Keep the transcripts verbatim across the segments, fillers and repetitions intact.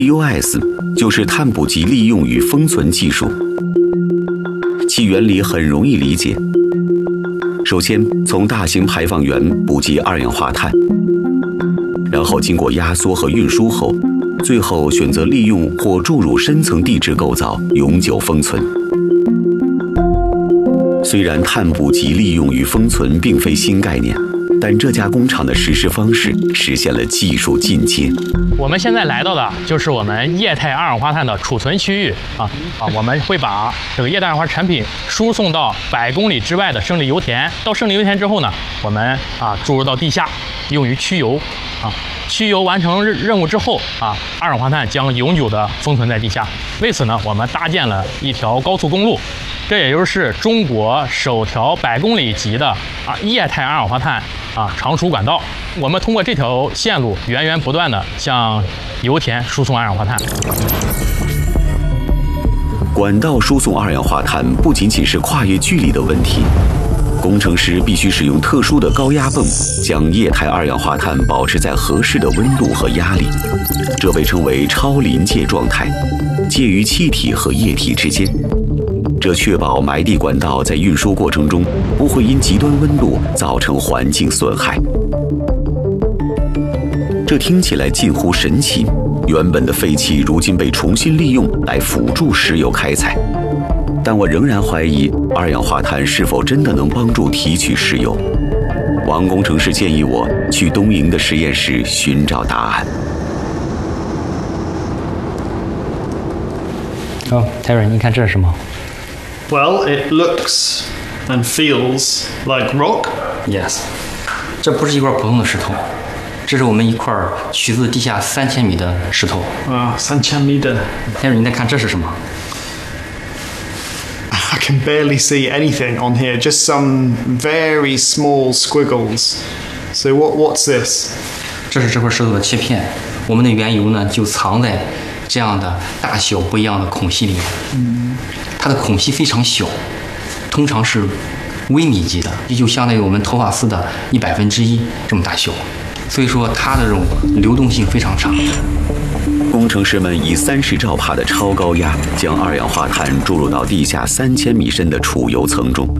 U S 就是碳捕集利用与封存技术，其原理很容易理解。首先，从大型排放源捕集二氧化碳，然后经过压缩和运输后，最后选择利用或注入深层地质构造永久封存。虽然碳捕集利用与封存并非新概念，但这家工厂的实施方式实现了技术进阶。 我们现在来到的就是我们液态二氧化碳的储存区域啊啊！我们会把这个液态二氧化产品输送到百公里之外的胜利油田。到胜利油田之后呢，我们啊注入到地下，用于驱油啊。驱油完成任务之后啊，二氧化碳将永久的封存在地下。为此呢，我们搭建了一条高速公路。这也就是中国首条百公里级的啊液态二氧化碳啊长储管道。我们通过这条线路源源不断的向油田输送二氧化碳。 管道输送二氧化碳不仅仅是跨越距离的问题，工程师必须使用特殊的高压泵，将液态二氧化碳保持在合适的温度和压力，这被称为超临界状态，介于气体和液体之间。这确保埋地管道在运输过程中不会因极端温度造成环境损害。这听起来近乎神奇，原本的废气如今被重新利用来辅助石油开采。但我仍然怀疑二氧化碳是否真的能帮助提取石油。王工程师建议我去东营的实验室寻找答案。 哦 ，Terry， 你看这是什么？ Well, it looks and feels like rock. Yes， 这不是一块普通的石头，这是我们一块取自地下三千米的石头。 啊，三千米的。 但是你再看这是什么 ？I can barely see anything on here. Just some very small squiggles. So what? What's this? 这是这块石头的切片。我们的原油呢，就藏在这样的大小不一样的孔隙里面。嗯。 它的孔隙非常小，通常是微米级的，也就相当于我们头发丝的一百分之一这么大小，所以说它的这种流动性非常差。 工程师们以三十兆帕的超高压将二氧化碳注入到地下三千米深的储油层中，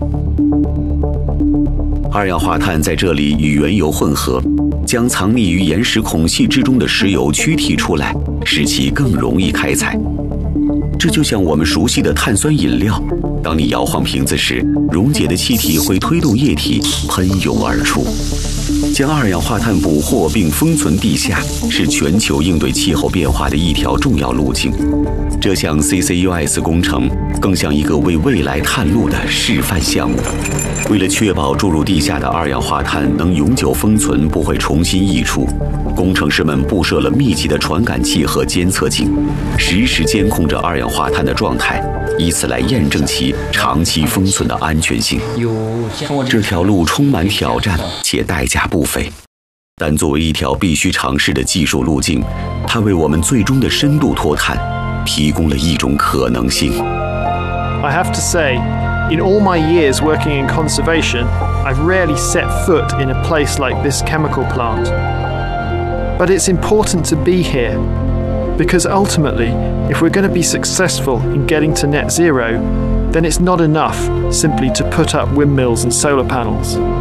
二氧化碳在这里与原油混合，将藏匿于岩石孔隙之中的石油驱提出来，使其更容易开采。 这就像我们熟悉的碳酸饮料，当你摇晃瓶子时，溶解的气体会推动液体喷涌而出。将二氧化碳捕获并封存地下，是全球应对气候变化的一条重要路径。这项 C C U S 工程更像一个为未来探路的示范项目。为了确保注入地下的二氧化碳能永久封存，不会重新溢出，工程师们布设了密集的传感器和监测镜，实时监控着二氧化碳的状态，以此来验证其长期封存的安全性。这条路充满挑战且代价不菲，但作为一条必须尝试的技术路径，它为我们最终的深度脱碳提供了一种可能性。 I have to say, in all my years working in conservation, I've rarely set foot in a place like this chemical plant. But it's important to be here, because ultimately, if we're going to be successful in getting to net zero, then it's not enough simply to put up windmills and solar panels.